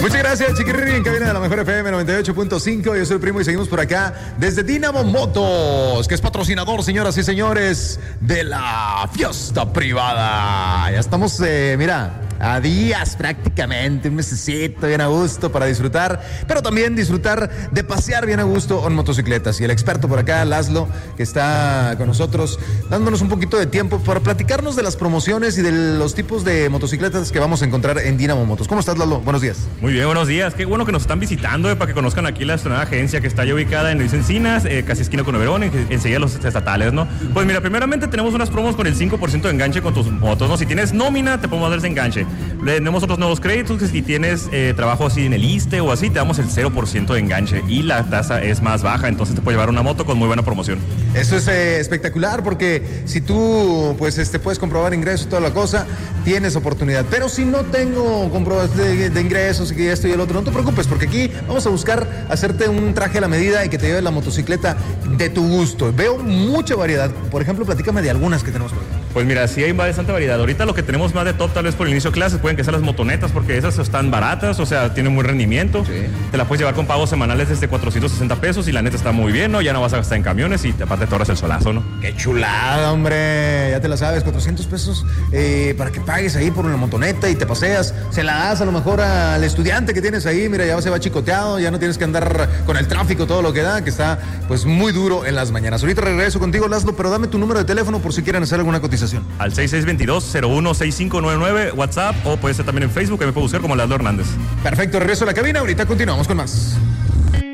Muchas gracias, Chiquirri, en cabina de la mejor FM 98.5. Yo soy el Primo y seguimos por acá desde Dynamo Motos, que es patrocinador, señoras y señores, de la fiesta privada. Ya estamos, mira, a días prácticamente, un mesecito bien a gusto para disfrutar, pero también disfrutar de pasear bien a gusto en motocicletas. Y el experto por acá, Laszlo, que está con nosotros, dándonos un poquito de tiempo para platicarnos de las promociones y de los tipos de motocicletas que vamos a encontrar en Dynamo Motos. ¿Cómo estás, Laszlo? Buenos días. Muy bien, buenos días. Qué bueno que nos están visitando, para que conozcan aquí la nueva agencia que está ya ubicada en Luis Encinas, casi esquina con Oberón, enseguida los estatales, ¿no? Pues mira, primeramente tenemos unas promos con el 5% de enganche con tus motos, ¿no? Si tienes nómina, te podemos dar ese enganche. Tenemos otros nuevos créditos que si tienes trabajo así en el ISSSTE o así, te damos el 0% de enganche y la tasa es más baja, entonces te puede llevar una moto con muy buena promoción. Eso es espectacular porque si tú pues puedes comprobar ingresos y toda la cosa, tienes oportunidad. Pero si no tengo comprobación de ingresos y que esto y el otro, no te preocupes porque aquí vamos a buscar hacerte un traje a la medida y que te lleves la motocicleta de tu gusto. Veo mucha variedad. Por ejemplo, platícame de algunas que tenemos por acá. Pues mira, sí hay bastante variedad. Ahorita lo que tenemos más de top, tal vez por el inicio de clases, pueden que sean las motonetas, porque esas están baratas, o sea, tienen muy rendimiento. Sí. Te la puedes llevar con pagos semanales desde 460 pesos y la neta está muy bien, ¿no? Ya no vas a gastar en camiones y aparte te ahorras el solazo, ¿no? ¡Qué chulada, hombre! Ya te la sabes, 400 pesos para que pagues ahí por una motoneta y te paseas. Se la das a lo mejor al estudiante que tienes ahí, mira, ya se va chicoteado, ya no tienes que andar con el tráfico, todo lo que da, que está pues muy duro en las mañanas. Ahorita regreso contigo, Laszlo, pero dame tu número de teléfono por si quieren hacer alguna cotización. Al 6622-016599 WhatsApp o puede ser también en Facebook, que me puede buscar como Laszlo Hernández. Perfecto, regreso a la cabina, ahorita continuamos con más.